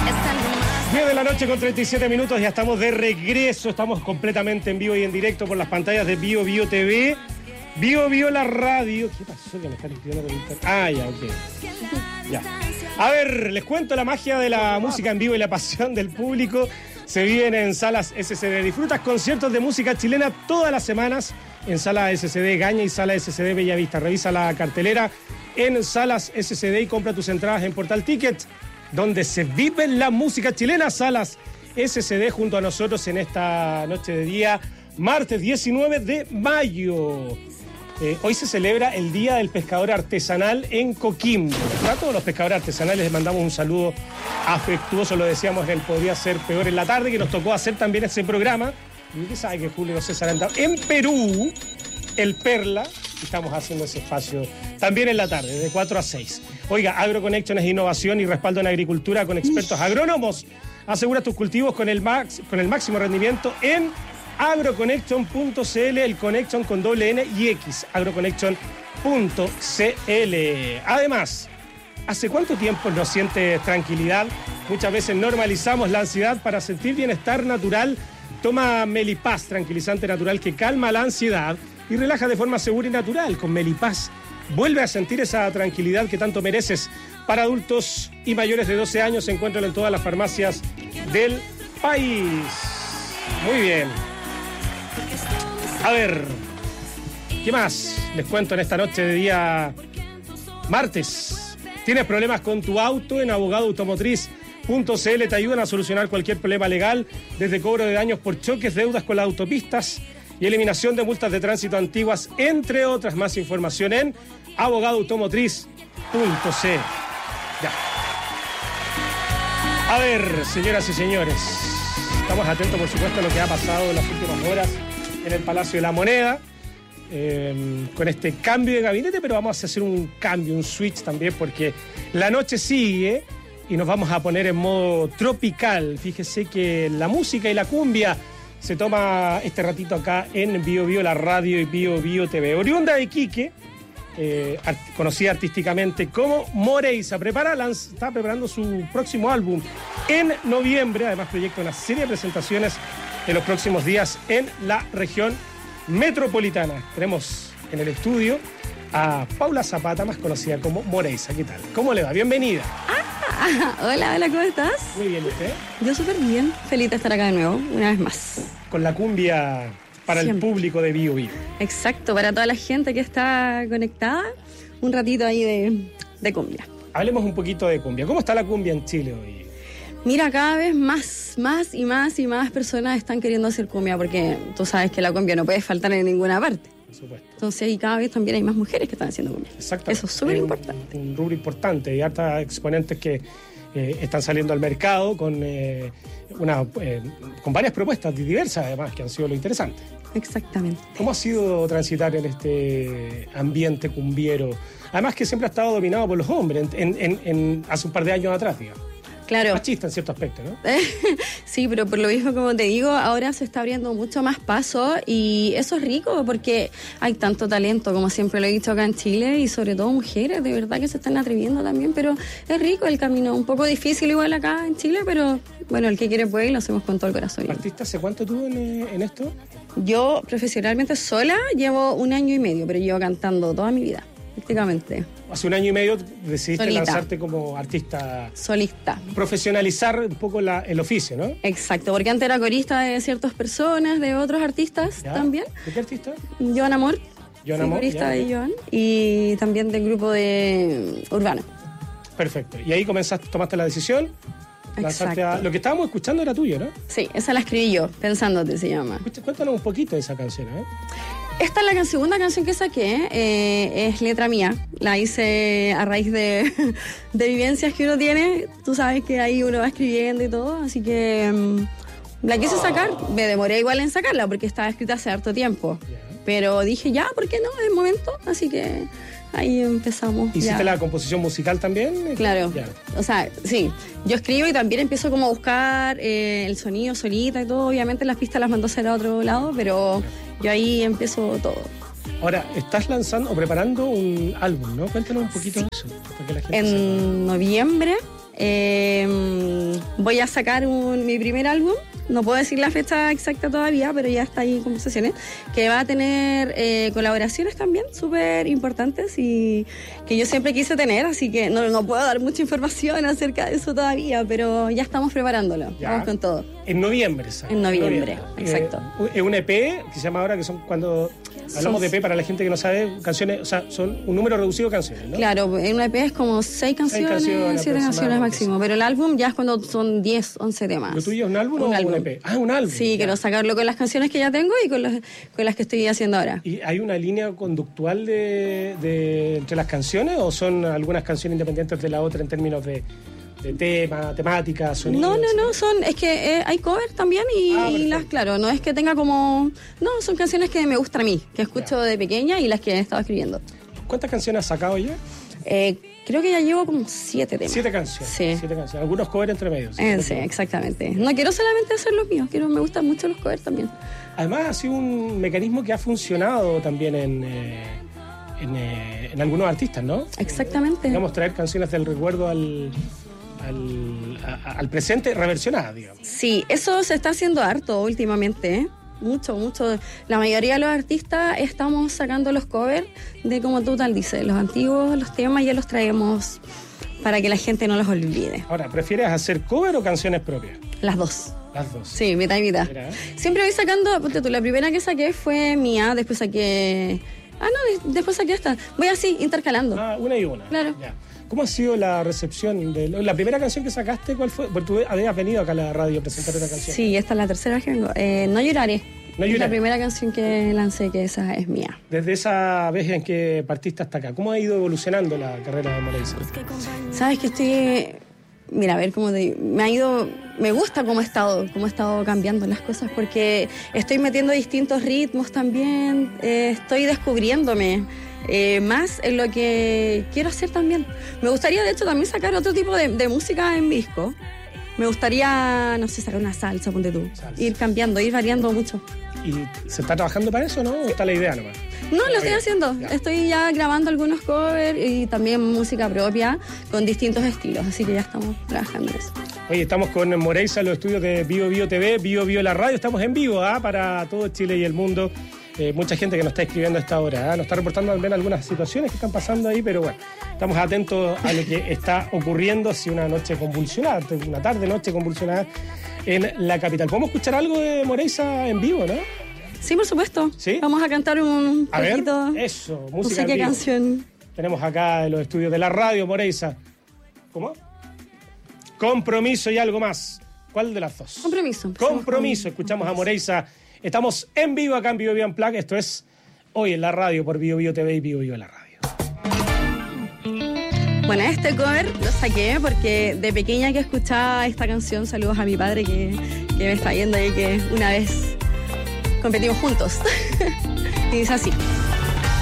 10 de la noche con 37 minutos, ya estamos de regreso, estamos completamente en vivo y en directo por las pantallas de Bio Bio TV, Bio Bio la radio. ¿Qué pasó que me están escribiendo por internet? Ah, ya, ok. Ya. A ver, les cuento la magia de la música en vivo y la pasión del público. Se viven en Salas SCD. Disfrutas conciertos de música chilena todas las semanas en Sala SCD Gaña y Sala SCD Bellavista. Revisa la cartelera en Salas SCD y compra tus entradas en Portal Ticket, donde se vive la música chilena. Salas SCD junto a nosotros en esta noche de día, martes 19 de mayo. Hoy se celebra el Día del Pescador Artesanal en Coquimbo. A todos los pescadores artesanales les mandamos un saludo afectuoso. Lo decíamos en el Podría Ser Peor en la Tarde, que nos tocó hacer también ese programa. Y usted sabe que Julio César anda en Perú, el Perla, y estamos haciendo ese espacio también en la tarde, de 4 a 6. Oiga, AgroConnection es innovación y respaldo en agricultura con expertos agrónomos. Asegura tus cultivos con el máximo rendimiento en agroconnection.cl, el Connection con doble N y X, agroconnection.cl. Además, ¿hace cuánto tiempo no sientes tranquilidad? Muchas veces normalizamos la ansiedad. Para sentir bienestar natural, toma Melipaz, tranquilizante natural que calma la ansiedad y relaja de forma segura y natural. Con Melipaz vuelve a sentir esa tranquilidad que tanto mereces. Para adultos y mayores de 12 años, encuéntralo en todas las farmacias del país. Muy bien. A ver, ¿qué más les cuento en esta noche de día martes? ¿Tienes problemas con tu auto? En abogadoautomotriz.cl te ayudan a solucionar cualquier problema legal, desde cobro de daños por choques, deudas con las autopistas y eliminación de multas de tránsito antiguas, entre otras. Más información en abogadoautomotriz.cl. Ya. A ver, señoras y señores, estamos atentos, por supuesto, a lo que ha pasado en las últimas horas en el Palacio de la Moneda, con este cambio de gabinete, pero vamos a hacer un cambio, un switch también, porque la noche sigue y nos vamos a poner en modo tropical. Fíjese que la música y la cumbia se toma este ratito acá en Bio Bio la radio y Bio Bio TV. Oriunda de Iquique, conocida artísticamente como Moreisa, está preparando su próximo álbum en noviembre. Además proyecta una serie de presentaciones en los próximos días en la región metropolitana. Tenemos en el estudio a Paula Zapata, más conocida como Moreisa. ¿Qué tal? ¿Cómo le va? Bienvenida. Hola, ¿cómo estás? Muy bien, ¿usted? Yo súper bien, feliz de estar acá de nuevo, una vez más. Con la cumbia para siempre. El público de Bio Bio. Exacto, para toda la gente que está conectada, un ratito ahí de cumbia. Hablemos un poquito de cumbia. ¿Cómo está la cumbia en Chile hoy? Mira, cada vez más personas están queriendo hacer cumbia, porque tú sabes que la cumbia no puede faltar en ninguna parte. Por supuesto. Entonces, y cada vez también hay más mujeres que están haciendo cumbia. Exacto. Eso es súper importante. Un rubro importante. Hay hartas exponentes que están saliendo al mercado con varias propuestas diversas, además, que han sido lo interesante. Exactamente. ¿Cómo ha sido transitar en este ambiente cumbiero? Además que siempre ha estado dominado por los hombres, hace un par de años atrás, digamos. Claro. Machista en cierto aspecto, ¿no? Sí, pero por lo mismo, como te digo, ahora se está abriendo mucho más paso y eso es rico porque hay tanto talento, como siempre lo he dicho acá en Chile, y sobre todo mujeres, de verdad que se están atreviendo también, pero es rico el camino, un poco difícil igual acá en Chile, pero bueno, el que quiere puede y lo hacemos con todo el corazón. ¿Artista hace cuánto tuvo en esto? Yo profesionalmente sola llevo 1 año y medio, pero llevo cantando toda mi vida. Prácticamente. Hace 1 año y medio decidiste solita. Lanzarte como artista solista. Profesionalizar un poco el oficio, ¿no? Exacto, porque antes era corista de ciertas personas, de otros artistas también. ¿De qué artista? Joan Amor. Joan Amor. Corista de Joan. Y también del grupo de Urbano. Perfecto. Y ahí tomaste la decisión. Exacto. Lo que estábamos escuchando era tuyo, ¿no? Sí, esa la escribí yo, Pensándote se llama. Cuéntanos un poquito de esa canción, ¿eh? Esta es la segunda canción que saqué, es letra mía. La hice a raíz de vivencias que uno tiene. Tú sabes que ahí uno va escribiendo y todo, así que la quise sacar. Me demoré igual en sacarla porque estaba escrita hace harto tiempo. Pero dije, ya, ¿por qué no? Es el momento, así que ahí empezamos. ¿Hiciste la composición musical también? Claro, o sea, sí. Yo escribo y también empiezo como a buscar el sonido solita y todo. Obviamente las pistas las mando a hacer a otro lado, pero yo ahí empiezo todo. Ahora, estás lanzando o preparando un álbum, ¿no? Cuéntanos un poquito de eso. Para que la gente en noviembre voy a sacar mi primer álbum. No puedo decir la fecha exacta todavía, pero ya está ahí en conversaciones, que va a tener colaboraciones también súper importantes y que yo siempre quise tener, así que no puedo dar mucha información acerca de eso todavía, pero ya estamos preparándolo, Ya. vamos con todo. En noviembre, ¿sabes? En noviembre, exacto. Es un EP que se llama ahora, que son cuando hablamos de EP, para la gente que no sabe, canciones, o sea, son un número reducido de canciones, ¿no? Claro, en un EP es como 6 canciones, 7 canciones máximo, pero el álbum ya es cuando son 10, 11 temas. ¿Lo tuyo es un álbum o un EP? Ah, un álbum. Sí, ya. quiero sacarlo con las canciones que ya tengo y con las que estoy haciendo ahora. ¿Y hay una línea conductual entre las canciones o son algunas canciones independientes de la otra en términos de tema, temática, sonido? No, es que hay cover también y las, claro, no es que tenga como... No, son canciones que me gustan a mí, que escucho de pequeña y las que he estado escribiendo. ¿Cuántas canciones has sacado ya? Creo que ya llevo como 7 temas. 7 canciones. Sí. 7 canciones. Algunos covers entre medios. Sí, exactamente. No quiero solamente hacer los míos, me gustan mucho los covers también. Además, ha sido un mecanismo que ha funcionado también en algunos artistas, ¿no? Exactamente. Digamos, traer canciones del recuerdo al presente reversionadas, digamos. Sí, eso se está haciendo harto últimamente, ¿eh? Mucho. La mayoría de los artistas estamos sacando los covers de, como tú tal dices, los antiguos, los temas ya los traemos para que la gente no los olvide. Ahora, ¿prefieres hacer cover o canciones propias? Las dos. Las dos. Sí, mitad y mitad. Mira. Siempre voy sacando, ponte tú, la primera que saqué fue mía, después saqué... después saqué esta. Voy así, intercalando. Una y una. Claro. Ya. ¿Cómo ha sido la recepción de la primera canción que sacaste? ¿Cuál fue? Porque tú habías venido acá a la radio a presentar una canción. Sí, esta es la tercera vez que vengo. No lloraré. No Es lloraré. la primera canción que lancé, que esa es mía. Desde esa vez en que partiste hasta acá, ¿cómo ha ido evolucionando la carrera de Moreisa? Sabes que estoy... Mira, a ver cómo te... Me gusta cómo he estado cambiando las cosas, porque estoy metiendo distintos ritmos también, estoy descubriéndome más en lo que quiero hacer también. Me gustaría, de hecho, también sacar otro tipo de música en mi disco. Me gustaría, no sé, sacar una salsa, ponte tú. Salsa. Ir cambiando, ir variando mucho. ¿Y se está trabajando para eso, no? ¿O está la idea nomás? No, lo estoy haciendo. Ya. Estoy ya grabando algunos covers y también música propia con distintos estilos, así que ya estamos trabajando en eso. Oye, estamos con Moreisa en los estudios de Bio Bio TV, Bio Bio la radio. Estamos en vivo para todo Chile y el mundo. Mucha gente que nos está escribiendo a esta hora. Nos está reportando también algunas situaciones que están pasando ahí, pero bueno, estamos atentos a lo que está ocurriendo. Ha sido una noche convulsionada, una tarde-noche convulsionada en la capital. ¿Podemos escuchar algo de Moreisa en vivo, no? Sí, por supuesto. ¿Sí? Vamos a cantar un A ver, poquito. eso, No música sé en qué vivo. canción. Tenemos acá en los estudios de la radio, Moreisa. ¿Cómo? Compromiso y algo más. ¿Cuál de las dos? Compromiso. Compromiso. Escuchamos a Moreisa. Estamos en vivo acá en Bio Bio Unplugged. Esto es hoy en la radio por Bio Bio TV y Bio Bio la radio. Bueno, este cover lo saqué porque de pequeña que escuchaba esta canción, saludos a mi padre que me está viendo y que una vez competimos juntos. Y dice así.